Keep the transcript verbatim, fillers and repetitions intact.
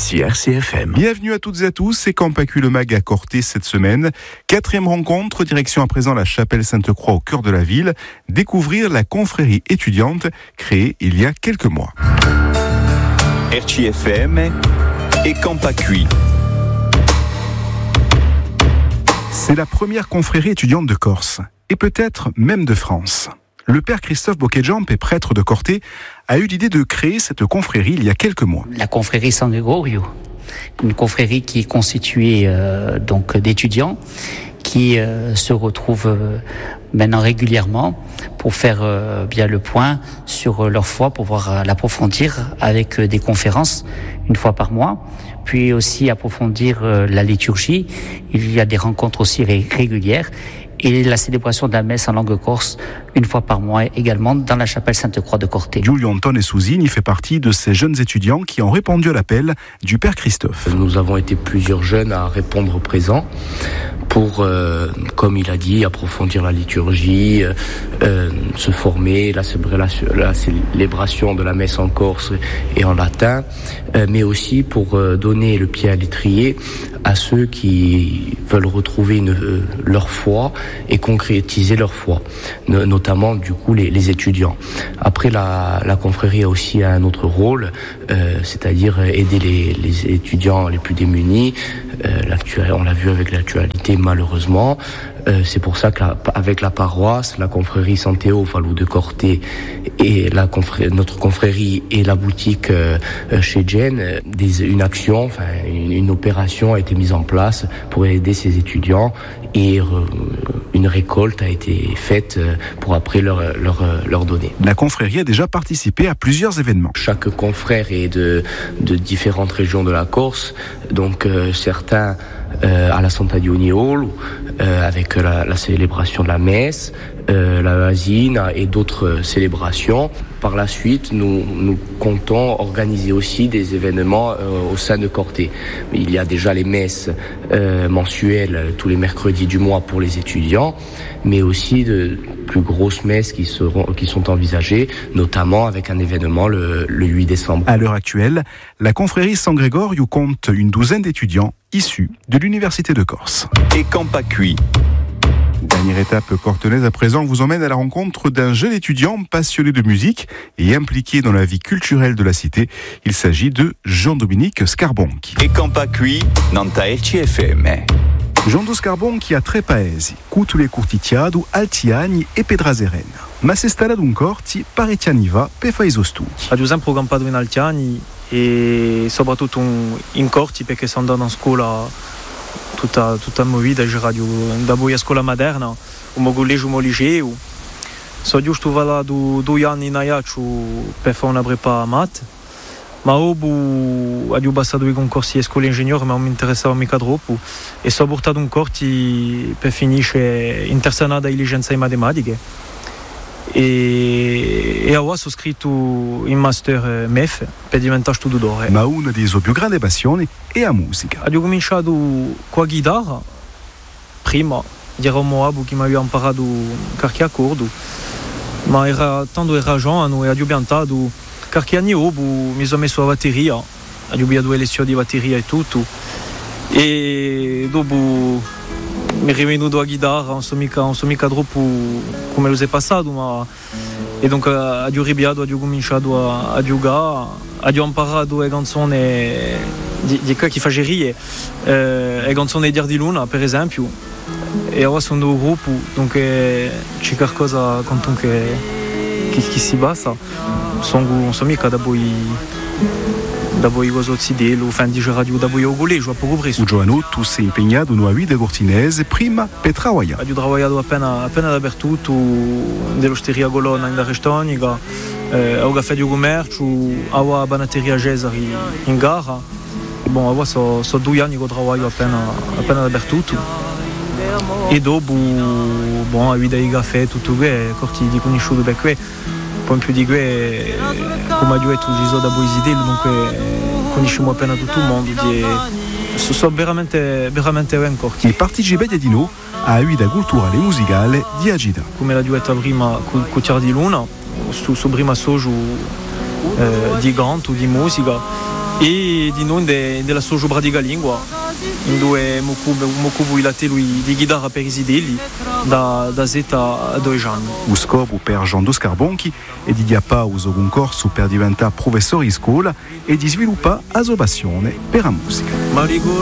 Ici R C F M. Bienvenue à toutes et à tous, c'est Campacu le Mag à Corté cette semaine. Quatrième rencontre, direction à présent la chapelle Sainte-Croix au cœur de la ville. Découvrir la confrérie étudiante créée il y a quelques mois. R C F M et Campacu. C'est la première confrérie étudiante de Corse, et peut-être même de France. Le père Christophe Bocquet-Jamp, prêtre de Corté, a eu l'idée de créer cette confrérie il y a quelques mois. La confrérie San Gregorio, une confrérie qui est constituée euh, donc d'étudiants qui euh, se retrouvent euh, maintenant régulièrement pour faire euh, bien le point sur euh, leur foi, pour pouvoir euh, l'approfondir avec euh, des conférences une fois par mois, puis aussi approfondir euh, la liturgie. Il y a des rencontres aussi ré- régulières. Et la célébration de la messe en langue corse, une fois par mois également, dans la chapelle Sainte-Croix de Corté. Giulio Antone Sousini fait partie de ces jeunes étudiants qui ont répondu à l'appel du père Christophe. Nous avons été plusieurs jeunes à répondre présent pour, euh, comme il a dit, approfondir la liturgie, euh, se former, la célébration, la célébration de la messe en corse et en latin, euh, mais aussi pour euh, donner le pied à l'étrier à ceux qui veulent retrouver une, euh, leur foi et concrétiser leur foi, no- notamment du coup les, les étudiants. Après, la, la confrérie a aussi un autre rôle, euh, c'est-à-dire aider les, les étudiants les plus démunis. Euh, l'actuel, on l'a vu avec l'actualité malheureusement. Euh, c'est pour ça qu'avec la paroisse, la confrérie Santéo Valou de Corté et la confré- notre confrérie et la boutique euh, chez Jen, des, une action, enfin une, une opération a été mise en place pour aider ces étudiants et euh, une récolte a été faite pour après leur, leur, leur donner. La confrérie a déjà participé à plusieurs événements. Chaque confrère est de, de différentes régions de la Corse, donc euh, certains euh, à la Santa Dioni Hall, euh, avec la, la célébration de la messe, euh, la Hasine et d'autres célébrations. Par la suite, nous, nous comptons organiser aussi des événements euh, au sein de Corté. Il y a déjà les messes euh, mensuelles tous les mercredis du mois pour les étudiants, mais aussi de plus grosses messes qui, seront, qui sont envisagées, notamment avec un événement le, le huit décembre. À l'heure actuelle, la confrérie San Gregorio compte une douzaine d'étudiants issus de l'Université de Corse. Et Campacu. Dernière étape cortenaise à présent vous emmène à la rencontre d'un jeune étudiant passionné de musique et impliqué dans la vie culturelle de la cité. Il s'agit de Jean-Dominique Scarbonchi. E Campacu, Nanta R C F M. Jean-Do Scarbonchi ha tre paesi, Cutule Curticiadu, Altiani e Pedrazerena. Ma si è installato un corti parecchi anni fa per fare i suoi studi. Ho due sempre campato in Altiani e soprattutto in Corti perché sono andato a scuola tutta, tutta la mia vita, da poi a scuola moderna, un po' collegio, un po' liceo. Sono giusto valato due anni in Aiaccio per fare una prepa mat, ma dopo ho passato i concorsi a scuola ingegnere, ma non mi interessava mica troppo e sono portato un corti per finire internada in licenza in matematiche. E, e ora sono scritto in master M E F per diventare studentore. Ma una delle sue più grandi passioni è la musica. Ho cominciato con la chitarra prima, era un moabo che mi aveva imparato qualche accordo, ma era tanto era giovane e ho piantato qualche anno dopo mi sono messo la batteria, ho fatto due lezioni di batteria e tutto, e dopo mi è rivenuto la chitarra, non so mica, non so mica troppo come lo sei passato, ma e dunque ho ripiato, ho cominciato a, a giocare, ho imparato le canzoni di, di quelli che faceva ridere, eh, le canzoni di Ardi Luna per esempio, e ora sono un gruppo, dunque c'è qualcosa che, che, che si passa, non so mica da poi da poi cosa si delo, fin di radio da poi al collegio, a poco presto. Un giovanotto si è impegnato in una vita cortinese prima per lavorare. Ho lavorato appena, appena dappertutto, nell'osteria Colonna in Restonica, eh, ho fatto il commercio, ho la banatteria Cesari in gara. Bon, ora sono so due anni che lavoro appena, appena dappertutto. E dopo, bon, la vita di caffè, tutto questo, corti di conosciuto per questo. Poi in più di questo, come ho detto, ci sono da poesie, dunque conosciamo appena tutto il mondo. Sono veramente, veramente ben corti. Il partecipa di noi a vita culturale e musicale di Agida. Come l'ho detto prima, con Tiar di Luna, su, su prima socio eh, di canto, di musica, e di noi de, della sua giobra lingua dove Mokubu il lui di chitarra per Isidelli da, da zeta a due anni. Lo scopo per Jean Dos Carbonchi è di diapauso un corso per diventare professore in scuola e di sviluppare la sua passione per la musica.